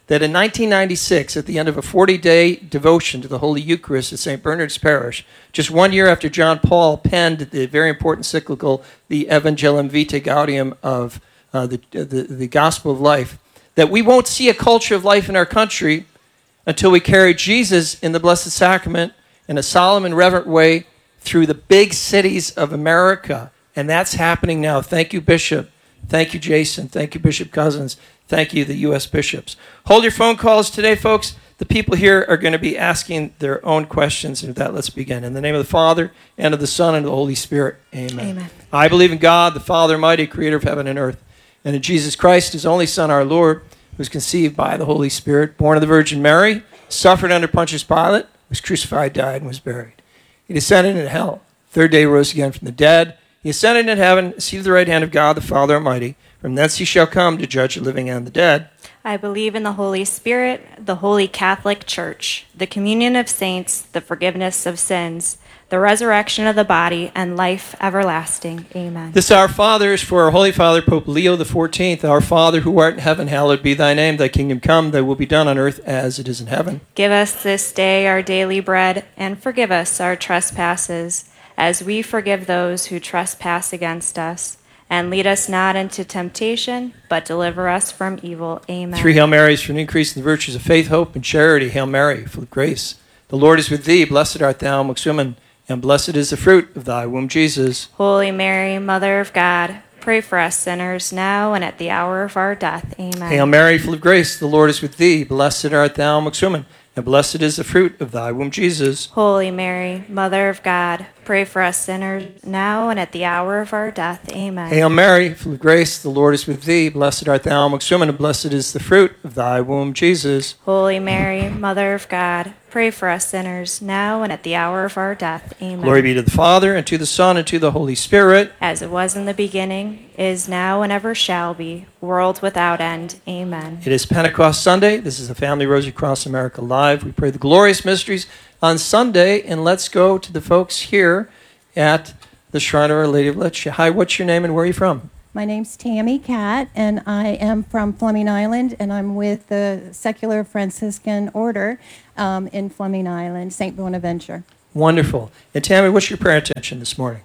that in nineteen ninety-six, at the end of a forty-day devotion to the Holy Eucharist at Saint Bernard's Parish, just one year after John Paul penned the very important encyclical, the Evangelium Vitae Gaudium of uh, the, the, the Gospel of Life, that we won't see a culture of life in our country until we carry Jesus in the Blessed Sacrament in a solemn and reverent way through the big cities of America. And that's happening now. Thank you, Bishop. Thank you, Jason. Thank you, Bishop Cousins. Thank you, the U S bishops. Hold your phone calls today, folks. The people here are going to be asking their own questions. And with that, let's begin. In the name of the Father, and of the Son, and of the Holy Spirit. Amen. Amen. I believe in God, the Father Almighty, creator of heaven and earth, and in Jesus Christ, his only Son, our Lord, who was conceived by the Holy Spirit, born of the Virgin Mary, suffered under Pontius Pilate, was crucified, died, and was buried. He descended into hell. Third day rose again from the dead. He ascended into heaven, seated at the right hand of God, the Father Almighty. From thence he shall come to judge the living and the dead. I believe in the Holy Spirit, the Holy Catholic Church, the communion of saints, the forgiveness of sins, the resurrection of the body, and life everlasting. Amen. This Our Father is for our Holy Father, Pope Leo the fourteenth. Our Father, who art in heaven, hallowed be thy name. Thy kingdom come, thy will be done on earth as it is in heaven. Give us this day our daily bread, and forgive us our trespasses, as we forgive those who trespass against us. And lead us not into temptation, but deliver us from evil. Amen. Three Hail Marys for an increase in the virtues of faith, hope, and charity. Hail Mary, full of grace. The Lord is with thee. Blessed art thou amongst women, and blessed is the fruit of thy womb, Jesus. Holy Mary, Mother of God, pray for us sinners now and at the hour of our death. Amen. Hail Mary, full of grace. The Lord is with thee. Blessed art thou amongst women, and blessed is the fruit of thy womb, Jesus. Holy Mary, Mother of God, pray for us sinners now and at the hour of our death. Amen. Hail Mary, full of grace, the Lord is with thee. Blessed art thou amongst women, and blessed is the fruit of thy womb, Jesus. Holy Mary, Mother of God, pray for us sinners now and at the hour of our death. Amen. Glory be to the Father, and to the Son, and to the Holy Spirit. As it was in the beginning, is now, and ever shall be, world without end. Amen. It is Pentecost Sunday. This is the Family Rosary Cross America Live. We pray the glorious mysteries on Sunday, and let's go to the folks here at the Shrine of Our Lady of Lecce. Hi, what's your name and where are you from? My name's Tammy Catt, and I am from Fleming Island, and I'm with the Secular Franciscan Order um, in Fleming Island, Saint Bonaventure. Wonderful. And Tammy, what's your prayer intention this morning?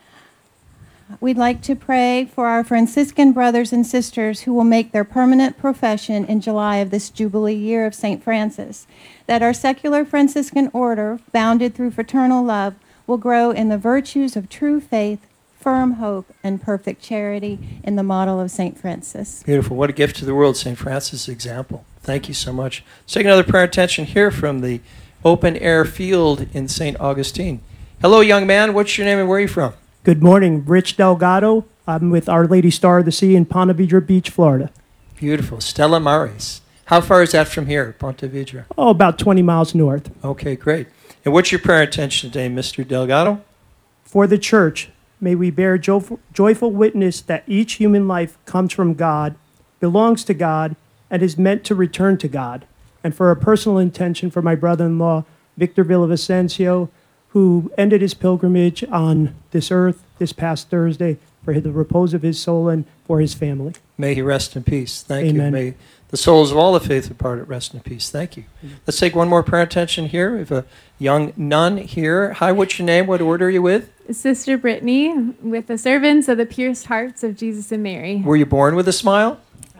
We'd like to pray for our Franciscan brothers and sisters who will make their permanent profession in July of this Jubilee year of Saint Francis, that our secular Franciscan order, bounded through fraternal love, will grow in the virtues of true faith, firm hope, and perfect charity in the model of Saint Francis. Beautiful. What a gift to the world, Saint Francis' example. Thank you so much. Let's take another prayer intention here from the open air field in Saint Augustine. Hello, young man. What's your name and where are you from? Good morning. Rich Delgado. I'm with Our Lady Star of the Sea in Ponte Vedra Beach, Florida. Beautiful. Stella Maris. How far is that from here, Ponte Vedra? Oh, about twenty miles north. Okay, great. And what's your prayer intention today, Mister Delgado? For the church, may we bear joyful, joyful witness that each human life comes from God, belongs to God, and is meant to return to God. And for a personal intention for my brother-in-law, Victor Villavicencio, who ended his pilgrimage on this earth this past Thursday, for the repose of his soul and for his family. May he rest in peace. Thank Amen. you. May the souls of all the faithful departed rest in peace. Thank you. Let's take one more prayer intention here. We have a young nun here. Hi, what's your name? What order are you with? Sister Brittany, with the servants of the pierced hearts of Jesus and Mary. Were you born with a smile?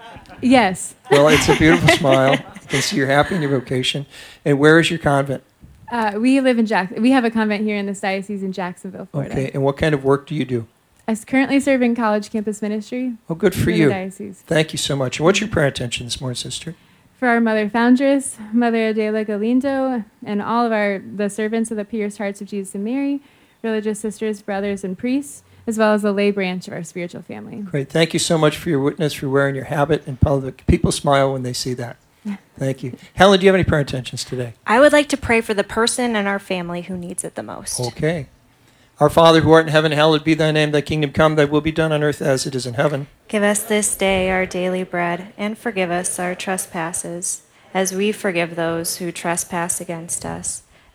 Yes. Well, it's a beautiful smile. I can see you're happy in your vocation. And where is your convent? Uh, we live in Jack. We have a convent here in this diocese in Jacksonville, Florida. Okay. And what kind of work do you do? I currently serve in college campus ministry. Oh, good for in you. The diocese. Thank you so much. And what's your prayer intention this morning, sister? For our Mother Foundress, Mother Adela Galindo, and all of our the servants of the pierced hearts of Jesus and Mary, religious sisters, brothers, and priests, as well as the lay branch of our spiritual family. Great. Thank you so much for your witness, for wearing your habit in public. People smile when they see that. Thank you. Helen, do you have any prayer intentions today? I would like to pray for the person in our family who needs it the most. Okay. Our Father who art in heaven, hallowed be thy name. Thy kingdom come, thy will be done on earth as it is in heaven. Give us this day our daily bread, and forgive us our trespasses, as we forgive those who trespass against us.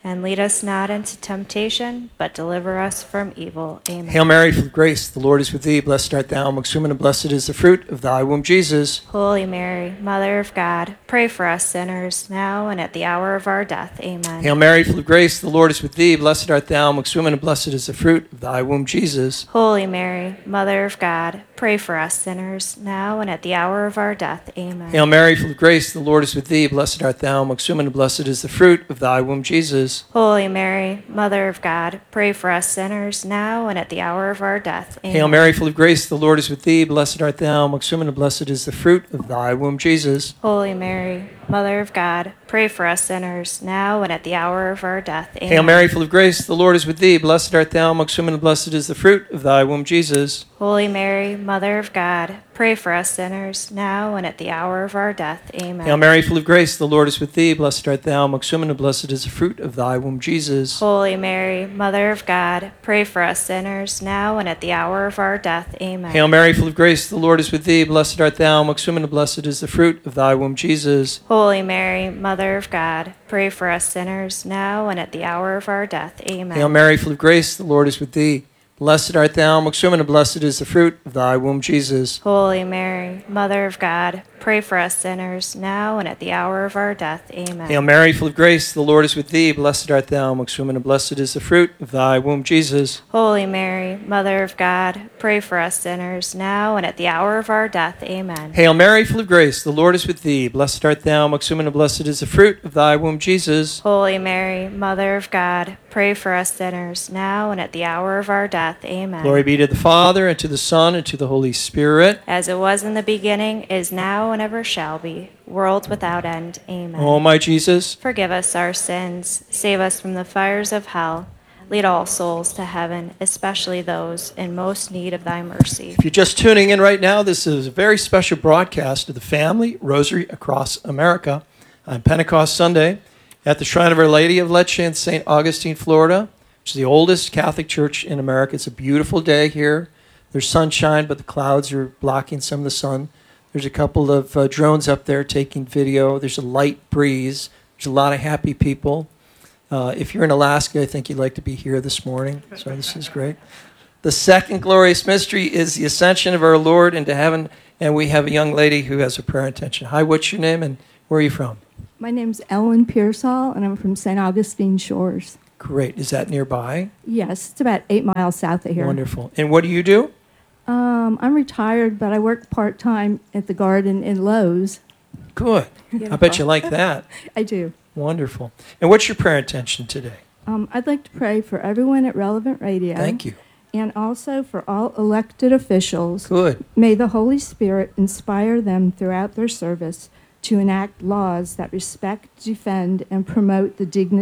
And lead us not into temptation, but deliver us from evil. Amen. Hail Mary, full of grace, the Lord is with thee. Blessed art thou amongst women, and blessed is the fruit of thy womb, Jesus. Holy Mary, Mother of God, pray for us sinners, now and at the hour of our death. Amen. Hail Mary, full of grace, the Lord is with thee. Blessed art thou amongst women, and blessed is the fruit of thy womb, Jesus. Holy Mary, Mother of God, pray for us sinners, now and at the hour of our death. Amen. Hail Mary, full of grace, the Lord is with thee. Blessed art thou amongst women, and blessed is the fruit of thy womb, Jesus. Holy Mary, Mother of God, pray for us sinners, now and at the hour of our death. Amen. Hail Mary, full of grace, the Lord is with thee. Blessed art thou amongst women, and blessed is the fruit of thy womb, Jesus. Holy Mary, Mother of God, pray for us sinners, now and at the hour of our death. Amen. Hail Mary, full of grace, the Lord is with thee. Blessed art thou amongst women, and blessed is the fruit of thy womb, Jesus. Holy Mary, Mother of God, pray for us sinners, now and at the hour of our death. Amen. Hail Mary, full of grace, the Lord is with thee. Blessed art thou amongst women, and blessed is the fruit of thy womb, Jesus. Holy Mary, Mother of God, pray for us sinners, now and at the hour of our death. Amen. Hail Mary, full of grace, the Lord is with thee. Blessed art thou amongst women, and blessed is the fruit of thy womb, Jesus. Holy Mary, Mother of God, pray for us sinners, now and at the hour of our death. Amen. Hail Mary, full of grace, the Lord is with thee. Blessed art thou amongst women, and blessed is the fruit of thy womb, Jesus. Holy Mary, Mother of God, pray for us sinners, now and at the hour of our death. Amen. Hail Mary, full of grace, the Lord is with thee. Blessed art thou amongst women, and blessed is the fruit of thy womb, Jesus. Holy Mary, Mother of God, pray for us sinners, now and at the hour of our death. Amen. Hail Mary, full of grace, the Lord is with thee. Blessed art thou amongst women, and blessed is the fruit of thy womb, Jesus. Holy Mary, Mother of God, pray for us sinners, now and at the hour of our death. Amen. Glory be to the Father, and to the Son, and to the Holy Spirit. As it was in the beginning, is now, and ever shall be, world without end. Amen. O my Jesus, forgive us our sins, save us from the fires of hell, lead all souls to heaven, especially those in most need of thy mercy. If you're just tuning in right now, this is a very special broadcast of the Family Rosary Across America on Pentecost Sunday at the Shrine of Our Lady of Lecce in Saint Augustine, Florida, which is the oldest Catholic church in America. It's a beautiful day here. There's sunshine, but the clouds are blocking some of the sun. There's a couple of uh, drones up there taking video. There's a light breeze. There's a lot of happy people. Uh, if you're in Alaska, I think you'd like to be here this morning. So this is great. The second glorious mystery is the ascension of our Lord into heaven. And we have a young lady who has a prayer intention. Hi, what's your name and where are you from? My name's Ellen Pearsall, and I'm from Saint Augustine Shores. Great. Is that nearby? Yes, it's about eight miles south of here. Wonderful. And what do you do? Um, I'm retired, but I work part-time at the garden in Lowe's. Good. Beautiful. I bet you like that. I do. Wonderful. And what's your prayer intention today? Um, I'd like to pray for everyone at Relevant Radio. Thank you. And also for all elected officials. Good. May the Holy Spirit inspire them throughout their service to enact laws that respect, defend, and promote the dignity